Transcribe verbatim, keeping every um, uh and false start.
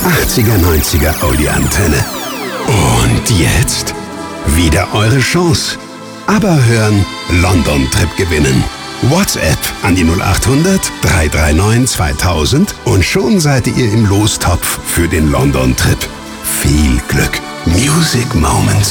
achtziger, neunziger Audi-Antenne. Und jetzt wieder eure Chance. Aber hören, London-Trip gewinnen. WhatsApp an die null acht hundert, drei drei neun, zweitausend und schon seid ihr im Lostopf für den London-Trip. Viel Glück. Music Moments.